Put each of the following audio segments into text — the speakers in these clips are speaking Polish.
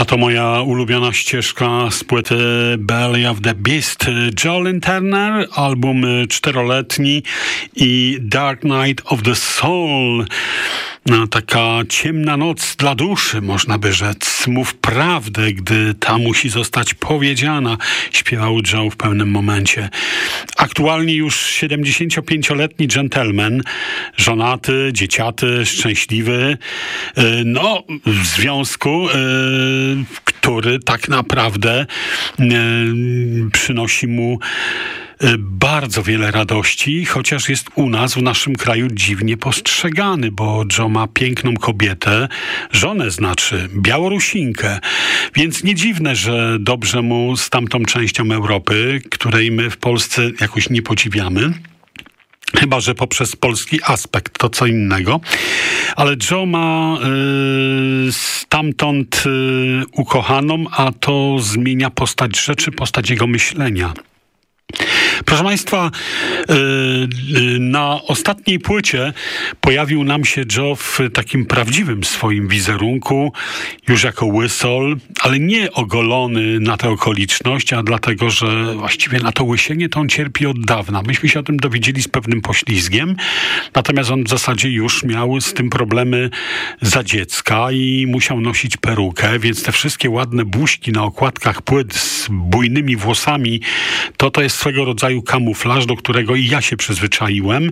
A to moja ulubiona ścieżka z płyty Belly of the Beast. Jolene Turner, album 4-letni i Dark Night of the Soul. No, taka ciemna noc dla duszy, można by rzec. Mów prawdę, gdy ta musi zostać powiedziana, śpiewał Joe w pewnym momencie. Aktualnie już 75-letni gentleman, żonaty, dzieciaty, szczęśliwy, no, w związku, który tak naprawdę przynosi mu bardzo wiele radości, chociaż jest u nas, w naszym kraju, dziwnie postrzegany, bo Joe ma piękną kobietę, żonę znaczy, Białorusinkę, więc nie dziwne, że dobrze mu z tamtą częścią Europy, której my w Polsce jakoś nie podziwiamy. Chyba że poprzez polski aspekt, to co innego. Ale Joe ma stamtąd ukochaną, a to zmienia postać rzeczy, postać jego myślenia. Proszę Państwa, na ostatniej płycie pojawił nam się Joe w takim prawdziwym swoim wizerunku, już jako łysol, ale nie ogolony na tę okoliczność, a dlatego, że właściwie na to łysienie to on cierpi od dawna. Myśmy się o tym dowiedzieli z pewnym poślizgiem, natomiast on w zasadzie już miał z tym problemy za dziecka i musiał nosić perukę, więc te wszystkie ładne buźki na okładkach płyt z bujnymi włosami, to jest swego rodzaju kamuflaż, do którego i ja się przyzwyczaiłem,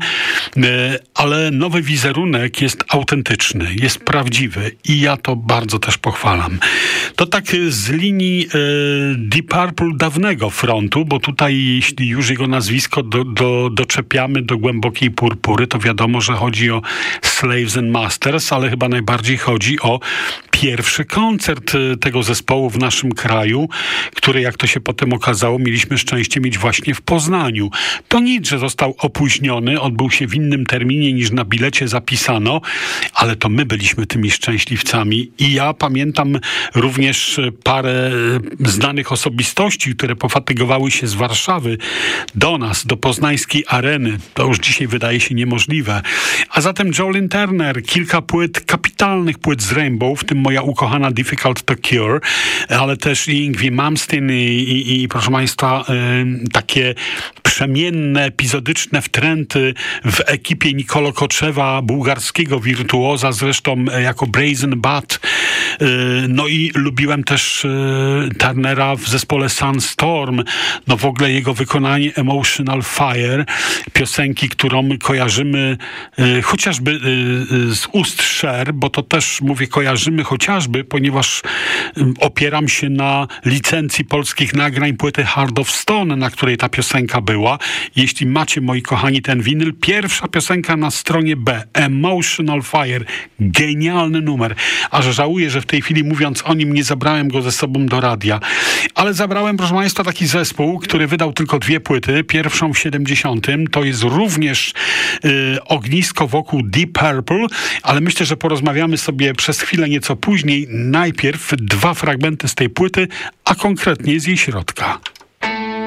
ale nowy wizerunek jest autentyczny, jest prawdziwy i ja to bardzo też pochwalam. To tak z linii Deep Purple dawnego frontu, bo tutaj jeśli już jego nazwisko doczepiamy do głębokiej purpury, to wiadomo, że chodzi o Slaves and Masters, ale chyba najbardziej chodzi o pierwszy koncert tego zespołu w naszym kraju, który, jak to się potem okazało, mieliśmy szczęście mieć właśnie w Poznaniu. To nic, że został opóźniony, odbył się w innym terminie niż na bilecie zapisano, ale to my byliśmy tymi szczęśliwcami i ja pamiętam również parę znanych osobistości, które pofatygowały się z Warszawy do nas, do poznańskiej areny. To już dzisiaj wydaje się niemożliwe. A zatem Jolene Turner, kilka płyt, kapitalnych płyt z Rainbow, w tym moja ukochana Difficult to Cure, ale też i Yngwie Malmsteen i proszę Państwa, takie przemienne, epizodyczne wtręty w ekipie Nicolo Koczewa, bułgarskiego wirtuoza, zresztą jako Brazen Bat. No i lubiłem też Turnera w zespole Sunstorm. No w ogóle jego wykonanie Emotional Fire, piosenki, którą kojarzymy chociażby z ust Cher, bo to też mówię kojarzymy chociażby, ponieważ opieram się na licencji polskich nagrań płyty Heart of Stone, na której ta piosenka była. Jeśli macie, moi kochani, ten winyl, pierwsza piosenka na stronie B, Emotional Fire, genialny numer. Aż żałuję, że w tej chwili, mówiąc o nim, nie zabrałem go ze sobą do radia. Ale zabrałem, proszę Państwa, taki zespół, który wydał tylko 2 płyty. Pierwszą w 70. To jest również ognisko wokół Deep Purple, ale myślę, że porozmawiamy sobie przez chwilę nieco później. Najpierw 2 fragmenty z tej płyty, a konkretnie z jej środka.